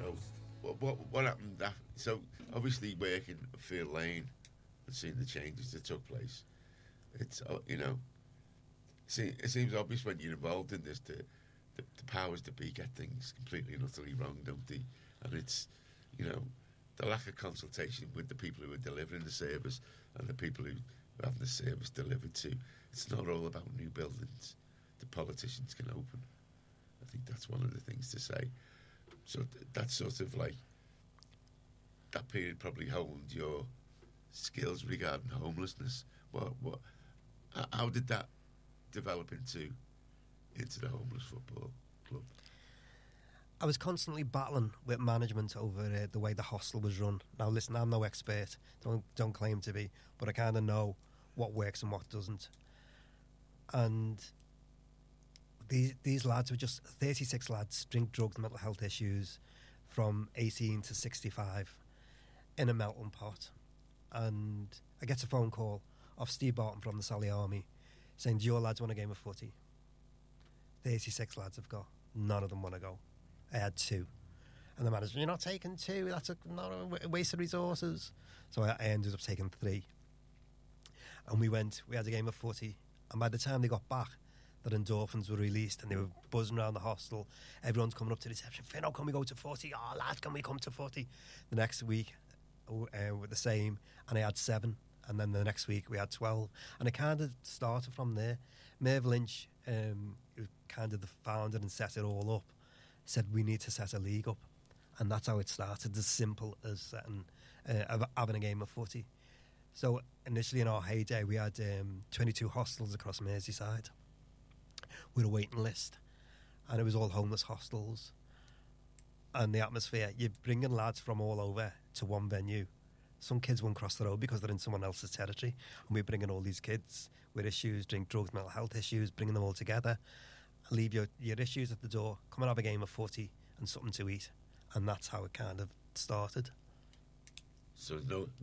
So, what happened? So, obviously, working at Field Lane and seeing the changes that took place, it's it seems obvious when you're involved in this. The powers that be get things completely and utterly wrong, don't they? And it's the lack of consultation with the people who are delivering the service and the people who are having the service delivered to. It's not all about new buildings the politicians can open. I think that's one of the things to say. So that's sort of like, that period probably honed your skills regarding homelessness. How did that develop into the homeless football club? I was constantly battling with management over the way the hostel was run. Now, listen, I'm no expert, don't claim to be, but I kind of know what works and what doesn't. And these lads were just 36 lads, drink, drugs, mental health issues, from 18 to 65, in a melting pot. And I get a phone call off Steve Barton from the Sally Army saying, do your lads want a game of footy? 36 lads have got. None of them want to go. I had 2. And the manager, you're not taking 2, that's not a waste of resources. So I ended up taking 3. And we had a game of footy. And by the time they got back, the endorphins were released and they were buzzing around the hostel. Everyone's coming up to the reception, Finno, can we go to footy? Oh, lads, can we come to footy? The next week, with the same, and I had 7. And then the next week we had 12. And it kind of started from there. Merv Lynch, who kind of founded and set it all up, said we need to set a league up. And that's how it started, as simple as having a game of footy. So initially in our heyday, we had 22 hostels across Merseyside with a waiting list. And it was all homeless hostels. And the atmosphere, you're bringing lads from all over to one venue. Some kids won't cross the road because they're in someone else's territory. And we're bringing all these kids with issues, drink, drugs, mental health issues, bringing them all together. Leave your issues at the door, come and have a game of footy and something to eat. And that's how it kind of started. So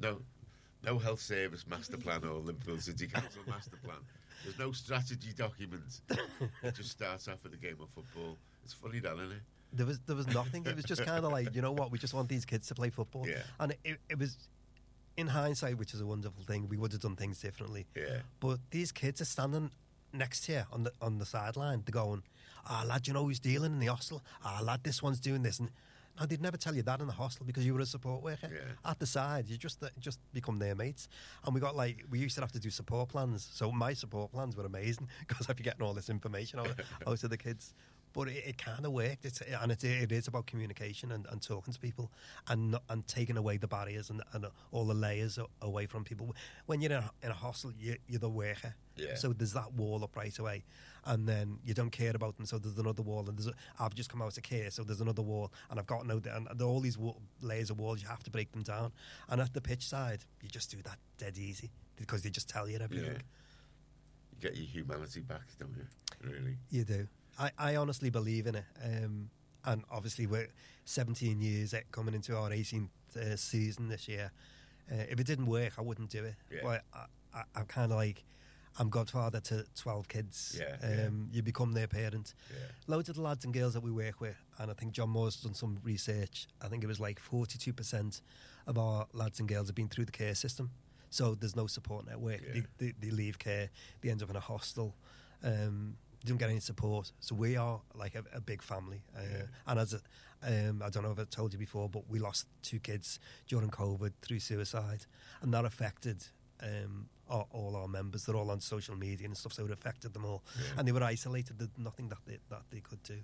no health service master plan or Liverpool City Council master plan. There's no strategy document. It just starts off with a game of football. It's funny that, isn't it? There was nothing. It was just kind of like, you know what, we just want these kids to play football. Yeah. And it was, in hindsight, which is a wonderful thing, we would have done things differently. Yeah. But these kids are standing next to you on the sideline. They're going, lad, you know who's dealing in the hostel? Lad, this one's doing this. And now, they'd never tell you that in the hostel because you were a support worker. Yeah. At the side, you just become their mates. And we used to have to do support plans. So my support plans were amazing because I'd be getting all this information out of the kids. But it kind of worked. It is about communication and talking to people and taking away the barriers and all the layers away from people. When you're in a hostel, you're the worker. Yeah. So there's that wall up right away. And then you don't care about them, so there's another wall. And I've just come out of care, so there's another wall. And I've got and all these layers of walls, you have to break them down. And at the pitch side, you just do that dead easy because they just tell you everything. Yeah. You get your humanity back, don't you? Really? You do. I honestly believe in it. And obviously we're 17 years coming into our 18th season this year. If it didn't work, I wouldn't do it. Yeah. But I'm kind of like, I'm godfather to 12 kids. Yeah. You become their parent. Yeah. Loads of the lads and girls that we work with, and I think John Moore's done some research, I think it was like 42% of our lads and girls have been through the care system. So there's no support network. Yeah. They leave care, they end up in a hostel. They don't get any support. So we are like a big family. And as I don't know if I told you before, but we lost 2 kids during COVID through suicide, and that affected all our members. They're all on social media and stuff, so it affected them all. Yeah. And they were isolated. There's nothing that they could do.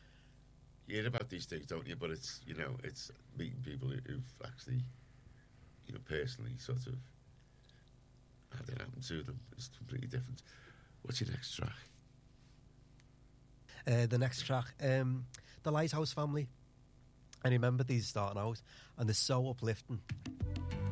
You hear about these things, don't you? But it's it's meeting people who've actually personally sort of had it happen to them. It's completely different. What's your next track? The next track, The Lighthouse Family. I remember these starting out, and they're so uplifting.